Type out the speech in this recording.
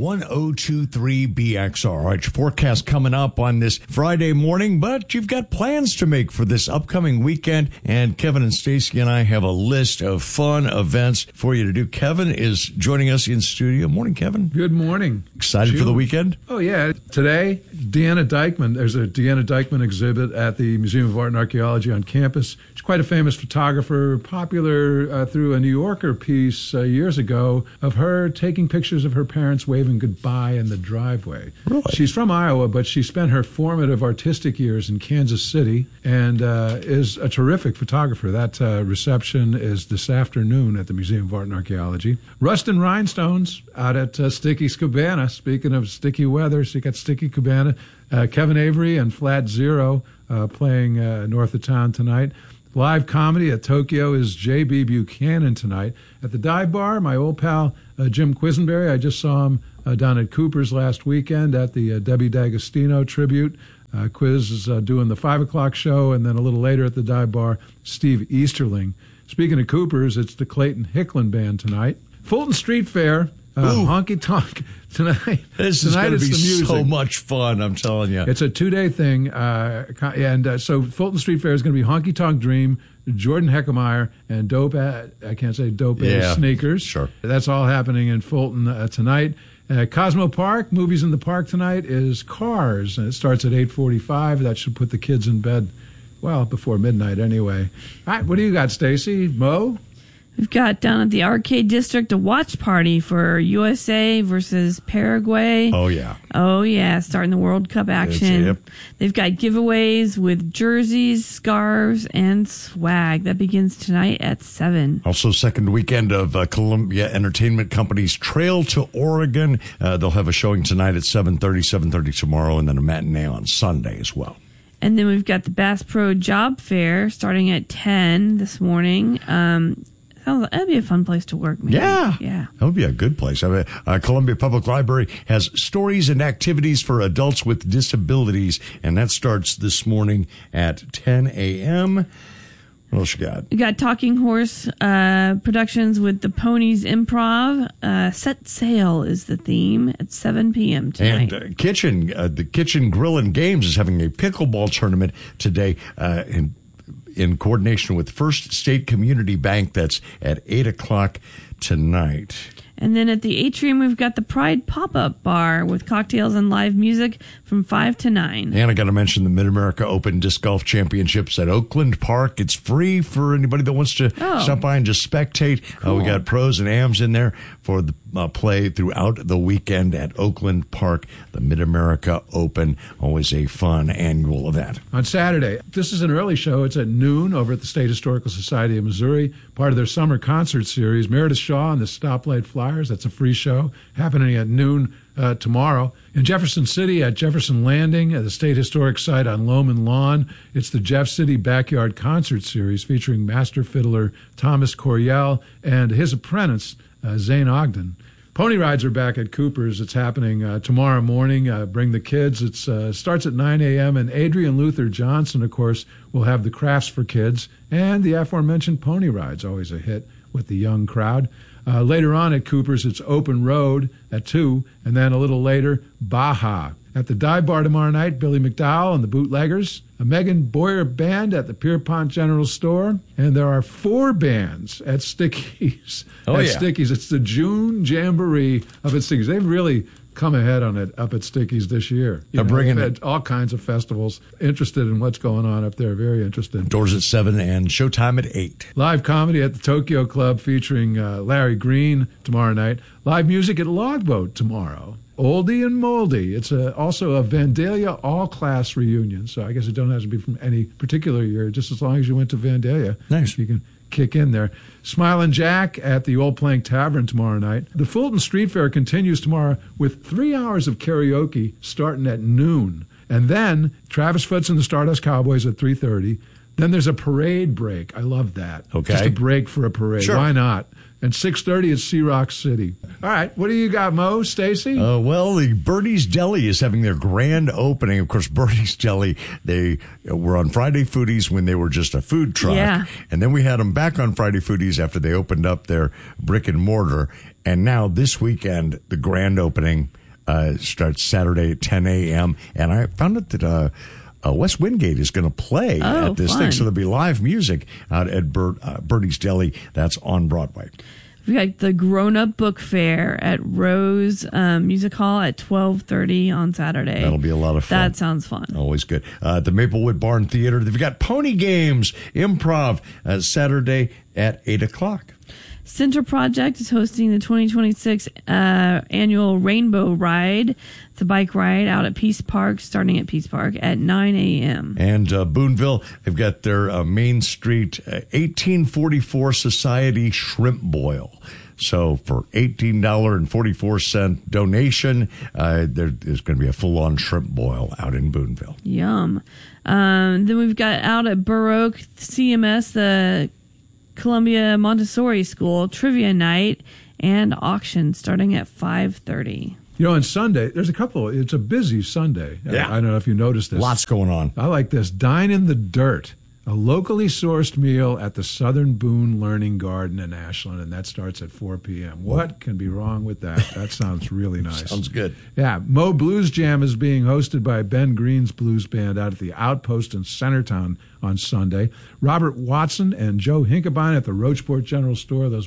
1023 BXR. All right, your forecast coming up on this Friday morning, but you've got plans to make for this upcoming weekend, and Kevin and Stacy and I have a list of fun events for you to do. Kevin is joining us in studio. Morning, Kevin. Good morning. Excited for the weekend? Oh, yeah. Today, Deanna Dyckman. There's a Deanna Dyckman exhibit at the Museum of Art and Archaeology on campus. She's quite a famous photographer, popular through a New Yorker piece years ago of her taking pictures of her parents waving goodbye in the driveway. Really? She's from Iowa, but she spent her formative artistic years in Kansas City and is a terrific photographer. That reception is this afternoon at the Museum of Art and Archaeology. Rust and Rhinestones out at Sticky Cabana. Speaking of sticky weather, so you got Sticky Cabana. Kevin Avery and Flat Zero playing north of town tonight. Live comedy at Tokyo is J.B. Buchanan tonight. At the Dive Bar, my old pal Jim Quisenberry, I just saw him down at Cooper's last weekend at the Debbie D'Agostino tribute. Quiz is doing the 5 o'clock show, and then a little later at the Dive Bar, Steve Easterling. Speaking of Cooper's, it's the Clayton Hicklin Band tonight. Fulton Street Fair, honky tonk tonight. This is going to be so much fun, I'm telling you. It's a 2-day thing, so Fulton Street Fair is going to be Honky Tonk Dream, Jordan Heckemeyer, and Dope Sneakers. Sure. That's all happening in Fulton tonight. Cosmo Park, Movies in the Park tonight is Cars, and it starts at 8:45. That should put the kids in bed, well, before midnight anyway. All right, what do you got, Stacy? Mo? We've got down at the Arcade District a watch party for USA versus Paraguay. Oh, yeah. Oh, yeah. Starting the World Cup action. Yep. They've got giveaways with jerseys, scarves, and swag. That begins tonight at 7. Also, second weekend of Columbia Entertainment Company's Trail to Oregon. They'll have a showing tonight at 7:30 tomorrow, and then a matinee on Sunday as well. And then we've got the Bass Pro Job Fair starting at 10 this morning. That'd be a fun place to work, maybe. Yeah. Yeah. That would be a good place. I mean, Columbia Public Library has stories and activities for adults with disabilities, and that starts this morning at 10 a.m. What else you got? We got Talking Horse Productions with the Ponies Improv. Set Sail is the theme at 7 p.m. tonight. And the Kitchen Grill and Games is having a pickleball tournament today in coordination with First State Community Bank. That's at 8 o'clock tonight. And then at the Atrium, we've got the Pride Pop-Up Bar with cocktails and live music from 5 to 9. And I got to mention the Mid-America Open Disc Golf Championships at Oakland Park. It's free for anybody that wants to stop by and just spectate. Cool. We got pros and AMs in there for the play throughout the weekend at Oakland Park. The Mid-America Open, always a fun annual event. On Saturday, this is an early show. It's at noon over at the State Historical Society of Missouri, part of their summer concert series. Meredith Shaw and the Stoplight Flyers. That's a free show happening at noon tomorrow. In Jefferson City at Jefferson Landing at the State Historic Site on Loman Lawn, it's the Jeff City Backyard Concert Series featuring master fiddler Thomas Coryell and his apprentice, Zane Ogden. Pony rides are back at Cooper's. It's happening tomorrow morning. Bring the kids. It starts at 9 a.m. And Adrian Luther Johnson, of course, will have the crafts for kids. And the aforementioned pony rides, always a hit with the young crowd. Later on at Cooper's, it's Open Road at 2. And then a little later, Baja. At the Dive Bar tomorrow night, Billy McDowell and the Bootleggers, a Megan Boyer Band at the Pierpont General Store, and there are 4 bands at Sticky's. Sticky's. It's the June Jamboree up at Sticky's. They've really come ahead on it up at Sticky's this year. They're bringing it. All kinds of festivals. Interested in what's going on up there. Very interested. Doors at 7 and showtime at 8. Live comedy at the Tokyo Club featuring Larry Green tomorrow night. Live music at Logboat tomorrow. Oldie and Moldy. It's also a Vandalia all-class reunion, so I guess it don't have to be from any particular year, just as long as you went to Vandalia. Nice. You can kick in there. Smilin' Jack at the Old Plank Tavern tomorrow night. The Fulton Street Fair continues tomorrow with 3 hours of karaoke starting at noon. And then Travis Foots and the Stardust Cowboys at 3:30. Then there's a parade break. I love that. Okay. Just a break for a parade. Sure. Why not? And 6:30 at Sea Rock City. All right, what do you got, Mo, Stacy? Well, the Birdie's Deli is having their grand opening. Of course, Birdie's Deli, they were on Friday Foodies when they were just a food truck. Yeah. And then we had them back on Friday Foodies after they opened up their brick and mortar. And now this weekend, the grand opening starts Saturday at 10 a.m. And I found out that Wes Wingate is going to play at this thing. So there'll be live music out at Bertie's Deli. That's on Broadway. We got the Grown Up Book Fair at Rose Music Hall at 12:30 on Saturday. That'll be a lot of fun. That sounds fun. Always good. The Maplewood Barn Theater. They've got Pony Games Improv Saturday at 8 o'clock. Center Project is hosting the 2026 annual Rainbow Ride. It's a bike ride out at Peace Park, starting at Peace Park at 9 a.m. And Boonville, they've got their Main Street 1844 Society Shrimp Boil. So for $18.44 donation, there's going to be a full-on shrimp boil out in Boonville. Yum. Then we've got out at Burr Oak, CMS, the Columbia Montessori School Trivia Night and auction starting at 5:30. You know, on Sunday, there's a couple. It's a busy Sunday. Yeah. I don't know if you noticed this. Lots going on. I like this. Dine in the Dirt, a locally sourced meal at the Southern Boone Learning Garden in Ashland, and that starts at 4 p.m. What can be wrong with that? That sounds really nice. Sounds good. Yeah. Mo Blues Jam is being hosted by Ben Green's Blues Band out at the Outpost in Centertown on Sunday. Robert Watson and Joe Hinkebine at the Roachport General Store. Those